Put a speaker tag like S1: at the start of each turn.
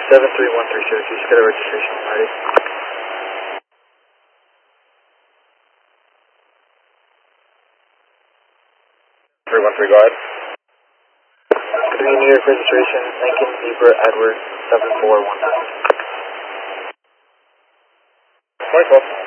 S1: 7313 Syracuse, get a registration ready. 313, go ahead. New York registration, Lincoln Zebra Edward 7419. 24.